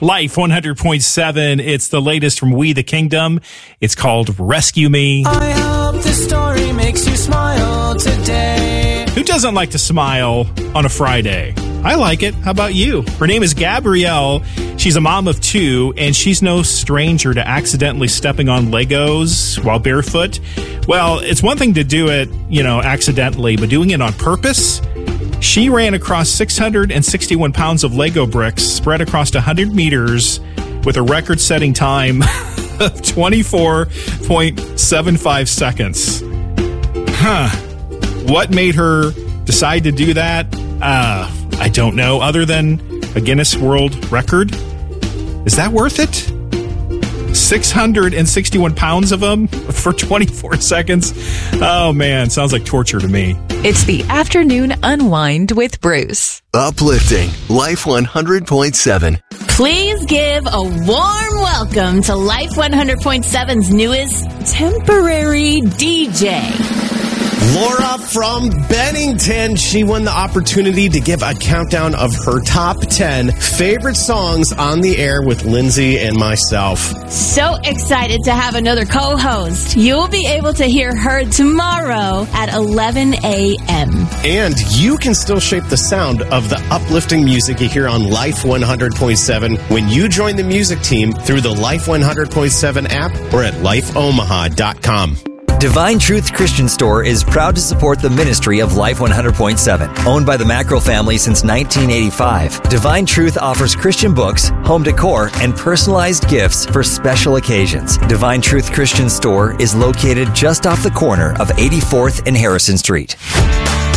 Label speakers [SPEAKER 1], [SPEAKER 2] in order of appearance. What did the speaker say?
[SPEAKER 1] Life 100.7. It's the latest from We the Kingdom. It's called Rescue Me.
[SPEAKER 2] I hope this story makes you smile today.
[SPEAKER 1] Who doesn't like to smile on a Friday? I like it. How about you? Her name is Gabrielle. She's a mom of 2, and she's no stranger to accidentally stepping on Legos while barefoot. Well, it's one thing to do it, accidentally, but doing it on purpose? She ran across 661 pounds of Lego bricks spread across 100 meters with a record-setting time of 24.75 seconds. What made her decide to do that? I don't know, other than a Guinness World Record. Is that worth it? 661 pounds of them for 24 seconds? Oh, man, sounds like torture to me.
[SPEAKER 3] It's the Afternoon Unwind with Bruce.
[SPEAKER 4] Uplifting Life 100.7.
[SPEAKER 5] Please give a warm welcome to Life 100.7's newest temporary DJ.
[SPEAKER 6] Laura from Bennington. She won the opportunity to give a countdown of her top 10 favorite songs on the air with Lindsay and myself.
[SPEAKER 5] So excited to have another co-host. You'll be able to hear her tomorrow at 11 a.m.
[SPEAKER 6] And you can still shape the sound of the uplifting music you hear on Life 100.7 when you join the music team through the Life 100.7 app or at lifeomaha.com.
[SPEAKER 7] Divine Truth Christian Store is proud to support the ministry of Life 100.7. Owned by the Mackerel family since 1985, Divine Truth offers Christian books, home decor, and personalized gifts for special occasions. Divine Truth Christian Store is located just off the corner of 84th and Harrison Street.